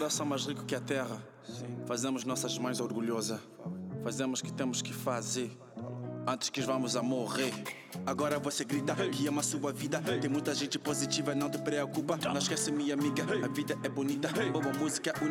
coração mais rico que a terra. Fazemos nossas mães orgulhosas. Fazemos o que temos que fazer antes que vamos a morrer. Agora você grita que ama a sua vida. Tem muita gente positiva, não te preocupa. Não esquece, minha amiga, a vida é bonita. Boa música